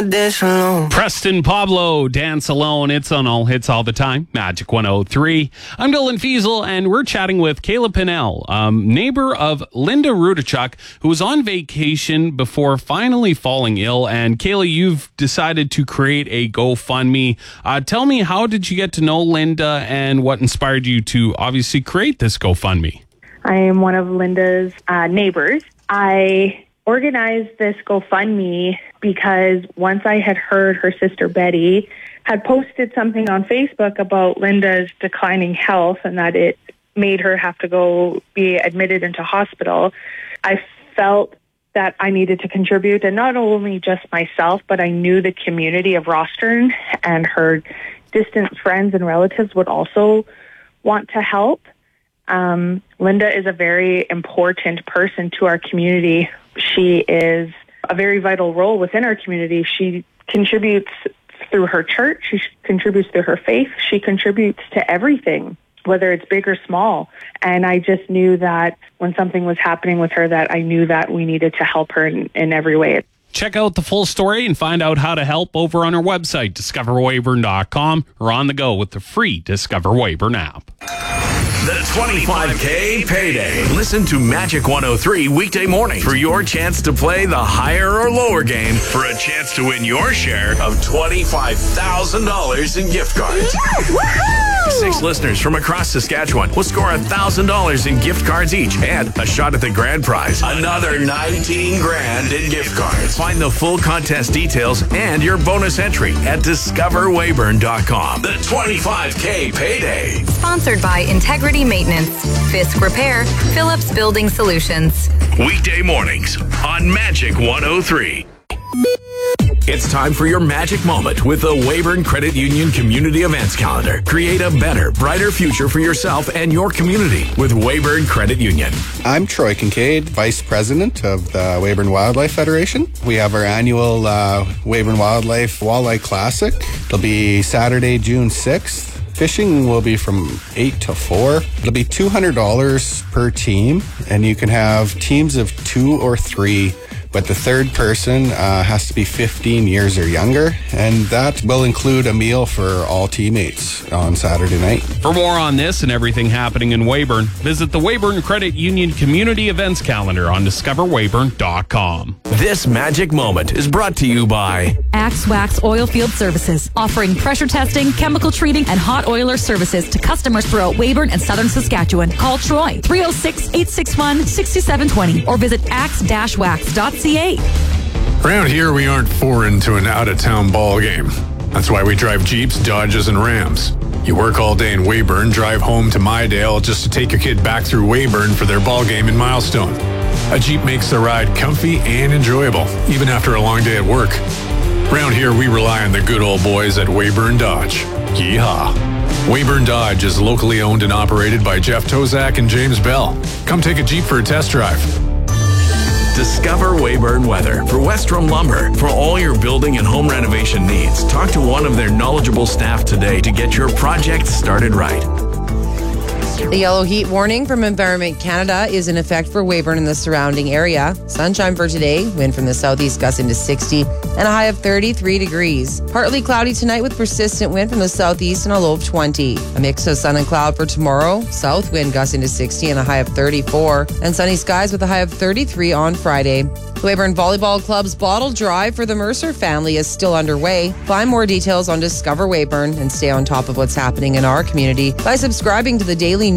wanna dance alone. Preston Pablo, Dance Alone. It's on all hits all the time. Magic 103. I'm Dylan Fiesel, and we're chatting with Kayla Pinnell, neighbor of Linda Rudachuk, who was on vacation before finally falling ill. And Kayla, you've decided to create a GoFundMe. Tell me, how did you get to know Linda and what inspired you to obviously create this GoFundMe? I am one of Linda's neighbors. I organized this GoFundMe because once I had heard her sister Betty had posted something on Facebook about Linda's declining health and that it made her have to go be admitted into hospital, I felt that I needed to contribute, and not only just myself, but I knew the community of Rostern and her distant friends and relatives would also want to help. Linda is a very important person to our community. She is a very vital role within our community. She contributes through her church. She contributes through her faith. She contributes to everything, whether it's big or small. And I just knew that when something was happening with her, that I knew that we needed to help her in every way. Check out the full story and find out how to help over on our website, discoverweyburn.com, or on the go with the free Discover Weyburn app. The 25K Payday. Listen to Magic 103 weekday morning for your chance to play the higher or lower game for a chance to win your share of $25,000 in gift cards. Woohoo! 6 listeners from across Saskatchewan will score $1,000 in gift cards each and a shot at the grand prize, another 19 grand in gift cards. Find the full contest details and your bonus entry at discoverweyburn.com. The 25K Payday. Sponsored by Integrity Maintenance, Fisk Repair, Phillips Building Solutions. Weekday mornings on Magic 103. It's time for your magic moment with the Weyburn Credit Union Community Events Calendar. Create a better, brighter future for yourself and your community with Weyburn Credit Union. I'm Troy Kincaid, Vice President of the Weyburn Wildlife Federation. We have our annual Weyburn Wildlife Walleye Classic. It'll be Saturday, June 6th. Fishing will be from 8 to 4. It'll be $200 per team, and you can have teams of 2 or 3. But the third person has to be 15 years or younger, and that will include a meal for all teammates on Saturday night. For more on this and everything happening in Weyburn, visit the Weyburn Credit Union Community Events Calendar on discoverweyburn.com. This magic moment is brought to you by Axe Wax Oilfield Services, offering pressure testing, chemical treating, and hot oiler services to customers throughout Weyburn and southern Saskatchewan. Call Troy, 306-861-6720, or visit axe-wax.ca. Around here, we aren't foreign to an out-of-town ball game. That's why we drive Jeeps, Dodges, and Rams. You work all day in Weyburn, drive home to Mydale just to take your kid back through Weyburn for their ball game in Milestone. A Jeep makes the ride comfy and enjoyable, even after a long day at work. Around here, we rely on the good old boys at Weyburn Dodge. Yeehaw! Weyburn Dodge is locally owned and operated by Jeff Tozak and James Bell. Come take a Jeep for a test drive. Discover Weyburn Weather for Westrom Lumber. For all your building and home renovation needs, talk to one of their knowledgeable staff today to get your project started right. The yellow heat warning from Environment Canada is in effect for Weyburn and the surrounding area. Sunshine for today, wind from the southeast gusting to 60 and a high of 33 degrees. Partly cloudy tonight with persistent wind from the southeast and a low of 20. A mix of sun and cloud for tomorrow. South wind gusting to 60 and a high of 34. And sunny skies with a high of 33 on Friday. The Weyburn Volleyball Club's bottle drive for the Mercer family is still underway. Find more details on Discover Weyburn and stay on top of what's happening in our community by subscribing to the Daily